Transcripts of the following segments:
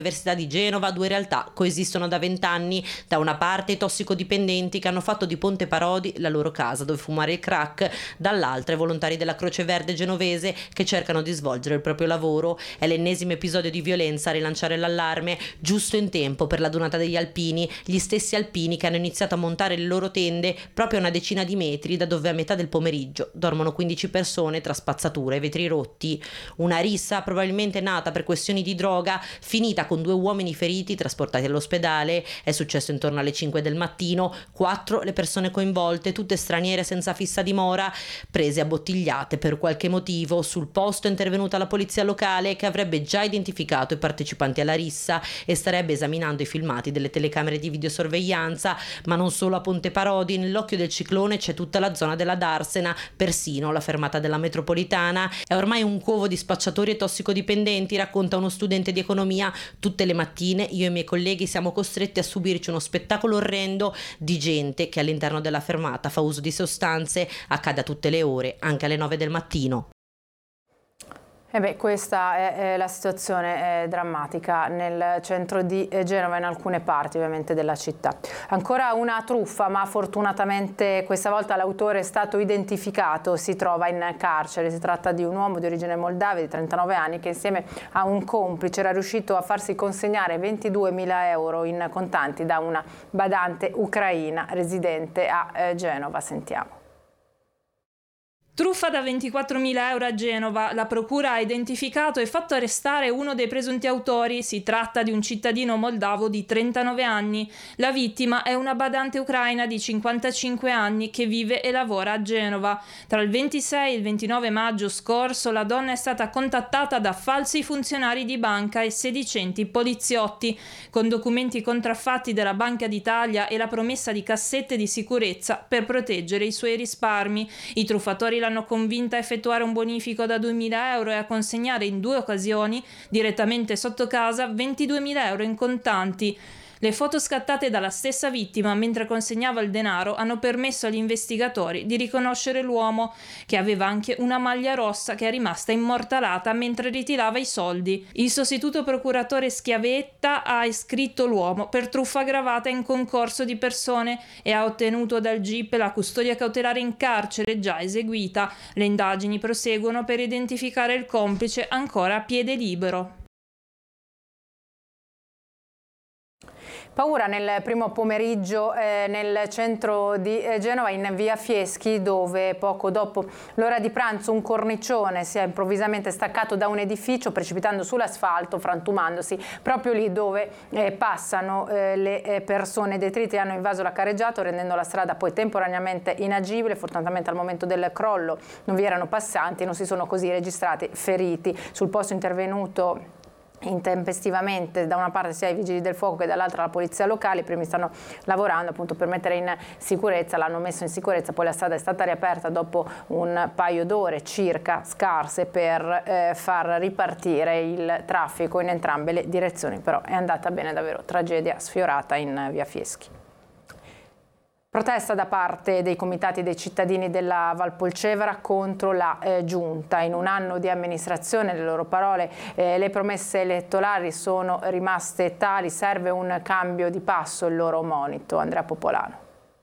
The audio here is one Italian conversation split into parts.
Università di Genova, due realtà coesistono da 20 anni. Da una parte i tossicodipendenti che hanno fatto di Ponte Parodi la loro casa dove fumare il crack, dall'altra i volontari della Croce Verde genovese che cercano di svolgere il proprio lavoro. È l'ennesimo episodio di violenza a rilanciare l'allarme giusto in tempo per la donata degli alpini, gli stessi alpini che hanno iniziato a montare le loro tende proprio a una decina di metri da dove a metà del pomeriggio dormono 15 persone tra spazzatura e vetri rotti. Una rissa probabilmente nata per questioni di droga, finita con 2 uomini feriti trasportati all'ospedale. È successo intorno alle 5 del mattino. 4 le persone coinvolte, tutte straniere senza fissa dimora, prese a bottigliate per qualche motivo. Sul posto è intervenuta la polizia locale che avrebbe già identificato i partecipanti alla rissa e starebbe esaminando i filmati delle telecamere di videosorveglianza. Ma non solo a Ponte Parodi, nell'occhio del ciclone c'è tutta la zona della Darsena, persino la fermata della metropolitana. È ormai un covo di spacciatori e tossicodipendenti, racconta uno studente di economia. Tutte le mattine io e i miei colleghi siamo costretti a subirci uno spettacolo orrendo di gente che all'interno della fermata fa uso di sostanze. Accade a tutte le ore, anche alle 9 del mattino. Questa è la situazione drammatica nel centro di Genova e in alcune parti ovviamente della città. Ancora una truffa, ma fortunatamente questa volta l'autore è stato identificato, si trova in carcere. Si tratta di un uomo di origine moldava di 39 anni che insieme a un complice era riuscito a farsi consegnare 22.000 euro in contanti da una badante ucraina residente a Genova. Sentiamo. Truffa da 24.000 euro a Genova. La procura ha identificato e fatto arrestare uno dei presunti autori. Si tratta di un cittadino moldavo di 39 anni. La vittima è una badante ucraina di 55 anni che vive e lavora a Genova. Tra il 26 e il 29 maggio scorso la donna è stata contattata da falsi funzionari di banca e sedicenti poliziotti con documenti contraffatti della Banca d'Italia e la promessa di cassette di sicurezza per proteggere i suoi risparmi. I truffatori l'hanno convinta a effettuare un bonifico da 2.000 euro e a consegnare in 2 occasioni, direttamente sotto casa, 22.000 euro in contanti. Le foto scattate dalla stessa vittima mentre consegnava il denaro hanno permesso agli investigatori di riconoscere l'uomo, che aveva anche una maglia rossa che è rimasta immortalata mentre ritirava i soldi. Il sostituto procuratore Schiavetta ha iscritto l'uomo per truffa aggravata in concorso di persone e ha ottenuto dal GIP la custodia cautelare in carcere già eseguita. Le indagini proseguono per identificare il complice ancora a piede libero. Paura nel primo pomeriggio nel centro di Genova, in via Fieschi, dove poco dopo l'ora di pranzo un cornicione si è improvvisamente staccato da un edificio precipitando sull'asfalto, frantumandosi proprio lì dove passano le persone. Detriti hanno invaso la carreggiata rendendo la strada poi temporaneamente inagibile. Fortunatamente al momento del crollo non vi erano passanti e non si sono così registrati feriti. Sul posto intervenuto intempestivamente da una parte sia i vigili del fuoco che dall'altra la polizia locale. I primi stanno lavorando appunto per mettere in sicurezza, l'hanno messo in sicurezza, poi la strada è stata riaperta dopo un paio d'ore circa scarse per far ripartire il traffico in entrambe le direzioni, però è andata bene davvero, tragedia sfiorata in via Fieschi. Protesta da parte dei comitati dei cittadini della Valpolcevera contro la giunta. In un anno di amministrazione, le loro parole, le promesse elettorali sono rimaste tali, serve un cambio di passo, il loro monito. Andrea Popolano.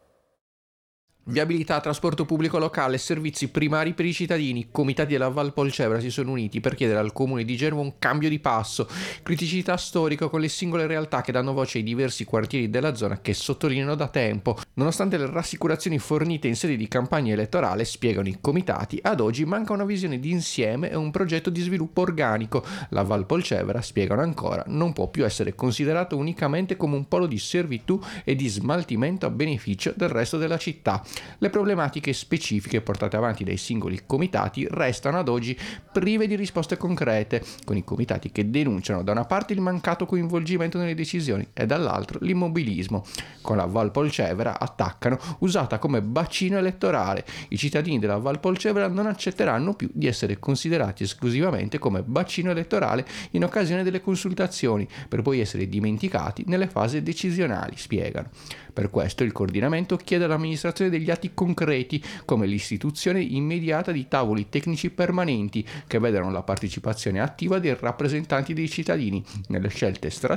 Viabilità, trasporto pubblico locale, servizi primari per i cittadini. Comitati della Valpolcevera si sono uniti per chiedere al comune di Genova un cambio di passo. Criticità storica con le singole realtà che danno voce ai diversi quartieri della zona che sottolineano da tempo. Nonostante le rassicurazioni fornite in sede di campagna elettorale, spiegano i comitati, ad oggi manca una visione d'insieme e un progetto di sviluppo organico. La Valpolcevera, spiegano ancora, non può più essere considerato unicamente come un polo di servitù e di smaltimento a beneficio del resto della città. Le problematiche specifiche portate avanti dai singoli comitati restano ad oggi prive di risposte concrete, con i comitati che denunciano da una parte il mancato coinvolgimento nelle decisioni e dall'altro l'immobilismo. Con la Valpolcevera attaccano usata come bacino elettorale. I cittadini della Valpolcevera non accetteranno più di essere considerati esclusivamente come bacino elettorale in occasione delle consultazioni, per poi essere dimenticati nelle fasi decisionali, spiegano. Per questo il coordinamento chiede all'amministrazione degli degli atti concreti, come l'istituzione immediata di tavoli tecnici permanenti che vedano la partecipazione attiva dei rappresentanti dei cittadini nelle scelte strategiche